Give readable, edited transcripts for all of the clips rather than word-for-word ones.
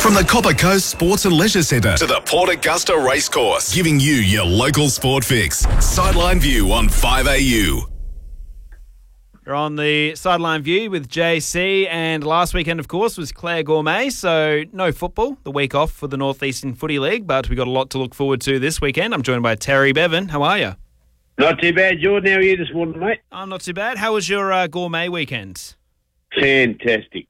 From the Copper Coast Sports and Leisure Centre to the Port Augusta Racecourse, giving you your local sport fix. Sideline View on 5AU. We're on the Sideline View with JC, and last weekend, of course, was Clare Gourmet, so no football, the week off for the North Eastern Footy League, but we've got a lot to look forward to this weekend. I'm joined by Terry Bevan. How are you? Not too bad, Jordan. How are you this morning, mate? I'm not too bad. How was your Gourmet weekend? Fantastic.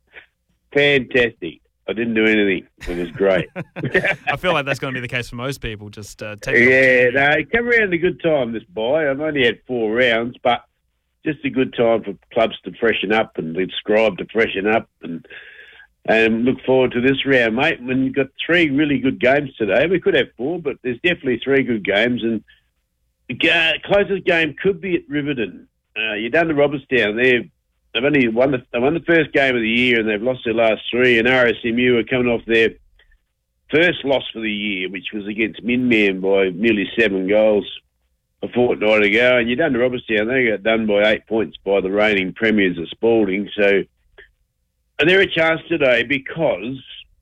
I didn't do anything. It was great. I feel like that's going to be the case for most people. Just take it come around a good time, this boy. I've only had 4 rounds, but just a good time for clubs to freshen up and the scribe to freshen up and look forward to this round, mate. When you've got 3 really good games today, we could have 4, but there's definitely 3 good games, and the closest game could be at Riverton. You're down to Robertstown. They've only won the first game of the year, and they've lost their last 3, and RSMU are coming off their first loss for the year, which was against Minman by nearly 7 goals a fortnight ago, and you're done to Robertstown. They got done by 8 points by the reigning premiers of Spalding. So, and they're a chance today because,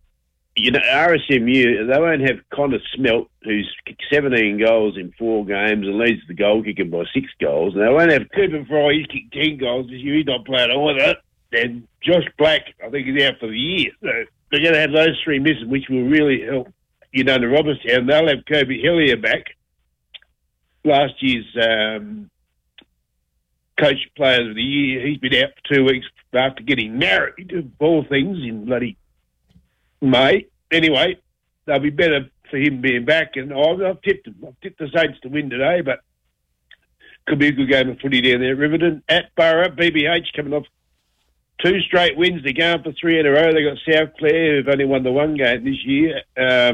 RSMU, they won't have Connor Smelt, who's kicked 17 goals in 4 games and leads the goal kicker by 6 goals. And they won't have Cooper Fry, he's kicked 10 goals this year, he's not playing either. And Josh Black, I think, is out for the year. So they're going to have those 3 missing, which will really help, to Robertstown. They'll have Kobe Hillier back. Last year's coach players of the year, he's been out for 2 weeks after getting married, of all things, in bloody May. Anyway, they'll be better for him being back, and I've tipped them. I've tipped the Saints to win today, but could be a good game of footy down there at Riverton. At Borough, BBH coming off 2 straight wins. They're going for 3 in a row. They got South Clare, who've only won the 1 game this year.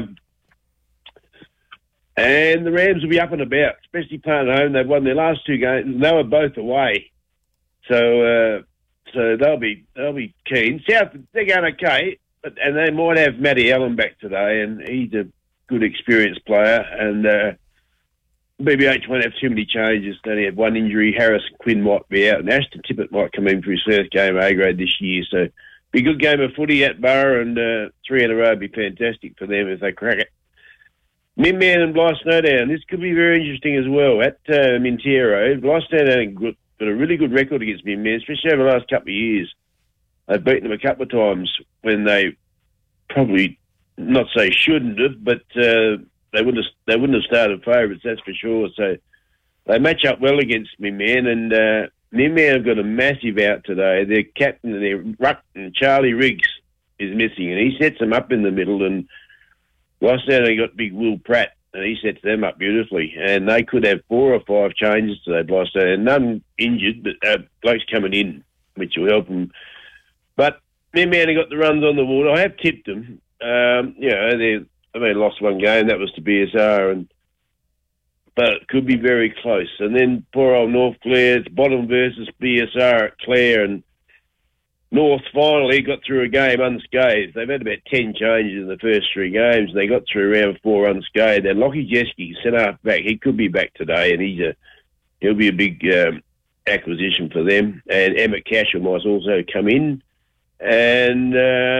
And the Rams will be up and about, especially playing at home. They've won their last 2 games, and they were both away. So they'll be keen. South, they're going okay, and they might have Matty Allen back today, and he's a good, experienced player. And BBH won't have too many changes. They only have 1 injury. Harris and Quinn might be out, and Ashton Tippett might come in for his first game A-grade this year. So be a good game of footy at Borough, and 3 in a row would be fantastic for them if they crack it. Minman and Blythe Snowdown. This could be very interesting as well at Mintero. Blythe Snowdown got a really good record against Minman, especially over the last couple of years. They've beaten them a couple of times when they probably, not say shouldn't have, but they wouldn't have started favourites, that's for sure. So they match up well against Minman, and Minman have got a massive out today. Their captain, their ruck, Charlie Riggs, is missing, and he sets them up in the middle, and last night they got big Will Pratt, and he sets them up beautifully. And they could have 4 or 5 changes today, last night, and none injured, but blokes coming in, which will help them. But Minman have got the runs on the board. I have tipped them. They lost 1 game. That was to BSR, but it could be very close. And then poor old North Clare, it's bottom versus BSR at Clare, and North finally got through a game unscathed. They've had about 10 changes in the first 3 games, and they got through round 4 unscathed. And Lockie Jeske, centre back, he could be back today, and he'll be a big acquisition for them. And Emmett Cashel might also come in. And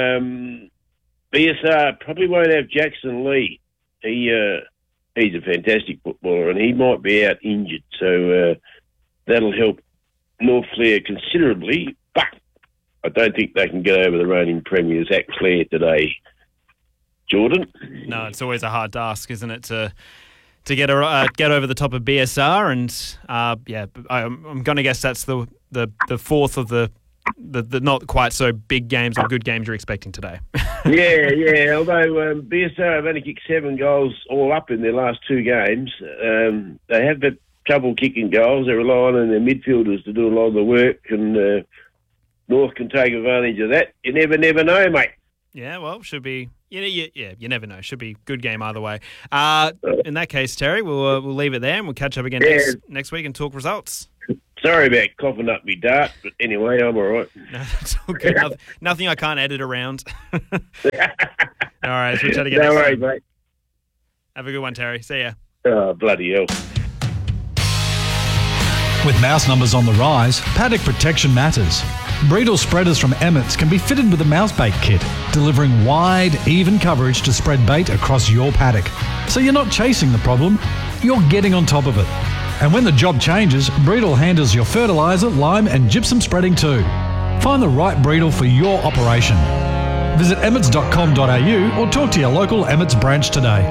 BSR probably won't have Jackson Lee. He's a fantastic footballer, and he might be out injured, so that'll help North Clare considerably. But I don't think they can get over the reigning premiers at Clare today. Jordan? No, it's always a hard task, isn't it, to get over the top of BSR, and I'm going to guess that's the 4th of the not quite so big games or good games you're expecting today. yeah. Although BSR have only kicked 7 goals all up in their last 2 games, they have had trouble kicking goals. They're relying on their midfielders to do a lot of the work, and North can take advantage of that. You never know, mate. Yeah, well, should be. You never know. Should be good game either way. In that case, Terry, we'll leave it there, and we'll catch up again next week and talk results. Sorry about coughing up me dart, but anyway, I'm all right. No, that's all good. Nothing I can't edit around. All right, so we'll chat again next worries, time. Mate. Have a good one, Terry. See ya. Oh, bloody hell. With mouse numbers on the rise, paddock protection matters. Breedle spreaders from Emmett's can be fitted with a mouse bait kit, delivering wide, even coverage to spread bait across your paddock. So you're not chasing the problem, you're getting on top of it. And when the job changes, Breedle handles your fertiliser, lime and gypsum spreading too. Find the right Breedle for your operation. Visit emmets.com.au or talk to your local Emmett's branch today.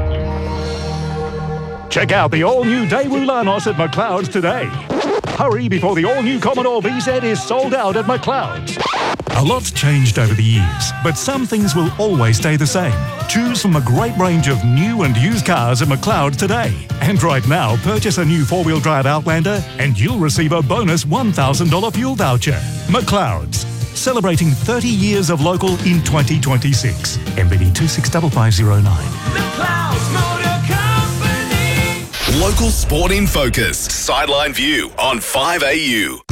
Check out the all-new Daewoo Lanos at McLeod's today. Hurry before the all-new Commodore BZ is sold out at McLeod's. A lot's changed over the years, but some things will always stay the same. Choose from a great range of new and used cars at McLeod's today. And right now, purchase a new four-wheel drive Outlander and you'll receive a bonus $1,000 fuel voucher. McLeod's, celebrating 30 years of local in 2026. MBD 265509. McLeod's Motor Company. Local sport in focus. Sideline View on 5AU.